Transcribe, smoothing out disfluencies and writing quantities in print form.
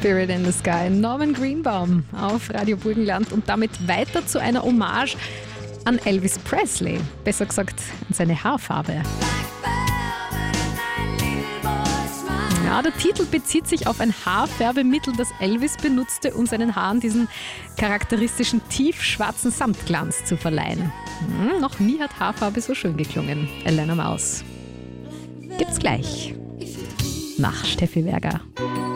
Spirit in the Sky, Norman Greenbaum auf Radio Burgenland und damit weiter zu einer Hommage an Elvis Presley, besser gesagt an seine Haarfarbe. Ja, der Titel bezieht sich auf ein Haarfärbemittel, das Elvis benutzte, um seinen Haaren diesen charakteristischen tiefschwarzen Samtglanz zu verleihen. Noch nie hat Haarfarbe so schön geklungen. Elena Maus. Gibt's gleich nach Steffi Berger.